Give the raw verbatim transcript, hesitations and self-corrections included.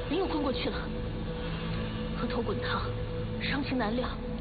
您又昏过去了。额头滚烫，伤情难料，